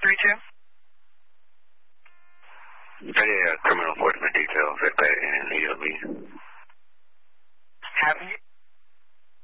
32? Yeah, criminal enforcement detail, fit in EOB. Have you